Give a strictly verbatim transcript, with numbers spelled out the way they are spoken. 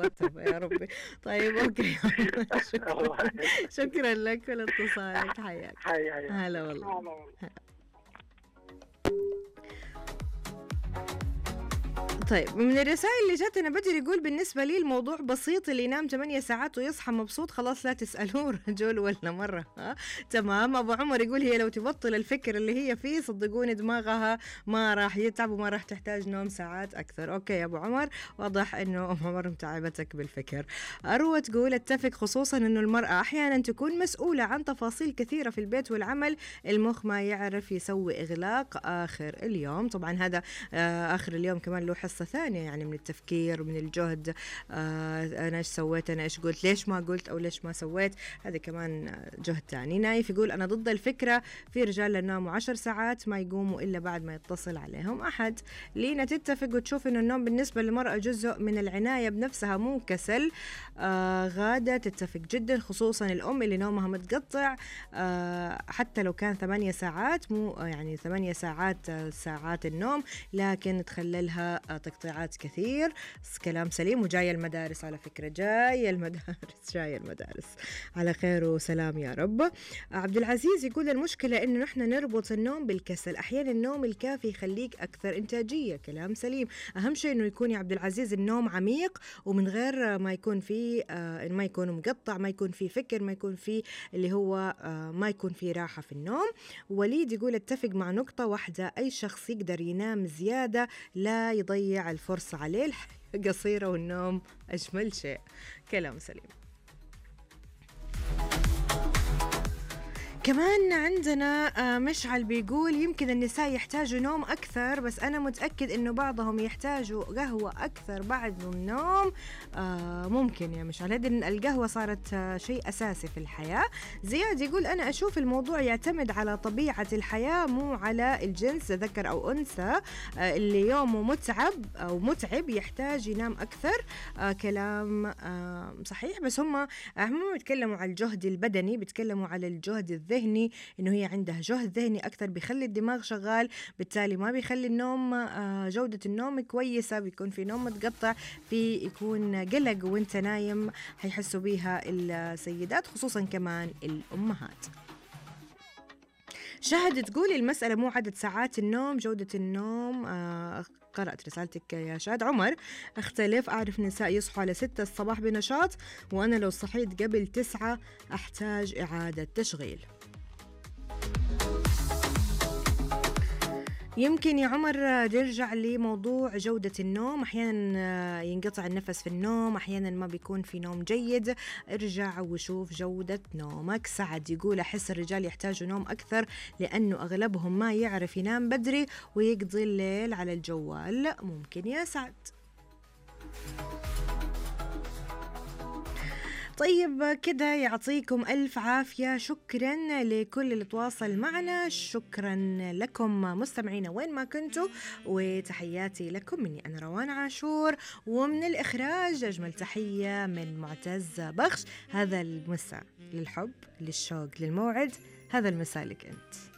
مرتبة يا ربي. طيب أوكي شكرا شكرا لك ولاتصالك، حياك. هاي هاي هلا والله. هلا والله. طيب من الرسائل اللي جاتنا بدر يقول بالنسبة لي الموضوع بسيط، اللي ينام ثمانية ساعات ويصحى مبسوط خلاص لا تسألوه رجل ولا مرة. ها؟ تمام. أبو عمر يقول هي لو تبطل الفكر اللي هي فيه صدقوني دماغها ما راح يتعب وما راح تحتاج نوم ساعات أكثر. أوكي يا أبو عمر، واضح إنه أم عمر متعبتك بالفكر. أروى تقول اتفق، خصوصا إنه المرأة أحيانا تكون مسؤولة عن تفاصيل كثيرة في البيت والعمل، المخ ما يعرف يسوي إغلاق آخر اليوم. طبعا هذا آه آخر اليوم كمان له حصة ثانية يعني من التفكير ومن الجهد. آه أنا إيش سويت، أنا إيش قلت، ليش ما قلت أو ليش ما سويت، هذا كمان جهد تاني. نايف يقول أنا ضد الفكرة، في رجال يناموا عشر ساعات ما يقوموا إلا بعد ما يتصل عليهم أحد. لينا تتفق وتشوف إنه النوم بالنسبة للمرأة جزء من العناية بنفسها مو كسل. آه غادة تتفق جدا، خصوصا الأم اللي نومها متقطع، آه حتى لو كان ثمانية ساعات مو يعني ثمانية ساعات آه ساعات النوم، لكن تخللها آه تقطيعات كثير. كلام سليم. وجاية المدارس على فكرة، جاية المدارس جاية المدارس على خير وسلام يا رب. عبد العزيز يقول المشكلة إنه نحن نربط النوم بالكسل، أحيانا النوم الكافي يخليك أكثر إنتاجية. كلام سليم. أهم شيء إنه يكون يا عبد العزيز النوم عميق ومن غير ما يكون فيه آه ما يكون مقطع، ما يكون فيه فكر، ما يكون فيه اللي هو آه ما يكون فيه راحة في النوم. وليد يقول اتفق مع نقطة واحدة، أي شخص يقدر ينام زيادة لا يضيع الفرصة عليه، الحياة قصيرة والنوم أجمل شيء. كلام سليم. كمان عندنا مشعل بيقول يمكن النساء يحتاجوا نوم أكثر، بس أنا متأكد إنه بعضهم يحتاجوا قهوة أكثر بعد النوم. آه ممكن يا مشعل، هذه القهوة صارت شيء أساسي في الحياة. زياد يقول أنا أشوف الموضوع يعتمد على طبيعة الحياة مو على الجنس ذكر أو أنثى. آه اللي يومه متعب أو متعب يحتاج ينام أكثر. آه كلام آه صحيح، بس هم هم بيتكلموا على الجهد البدني، بيتكلموا على الجهد الذهني، إنه هي عندها جهد ذهني أكثر بيخلي الدماغ شغال، بالتالي ما بيخلي النوم جودة النوم كويسة، بيكون في نوم متقطع، في يكون قلق وانت نايم، هيحسوا بيها السيدات خصوصا كمان الأمهات. شهد تقول المسألة مو عدد ساعات النوم، جودة النوم. آه قرأت رسالتك يا شهد. عمر اختلف، أعرف نساء يصحوا على ستة الصباح بنشاط، وأنا لو صحيت قبل تسعة أحتاج إعادة تشغيل. يمكن يا عمر نرجع لموضوع جودة النوم، أحيانا ينقطع النفس في النوم، أحيانا ما بيكون في نوم جيد. ارجع وشوف جودة نومك. سعد يقول أحس الرجال يحتاجوا نوم أكثر لأنه أغلبهم ما يعرف ينام بدري ويقضي الليل على الجوال. ممكن يا سعد. طيب كده يعطيكم ألف عافية. شكرا لكل اللي تواصل معنا، شكرا لكم مستمعينا وين ما كنتوا، وتحياتي لكم مني أنا روان عاشور، ومن الإخراج أجمل تحية من معتز بخش. هذا المساء للحب للشوق للموعد، هذا المساء لك أنت.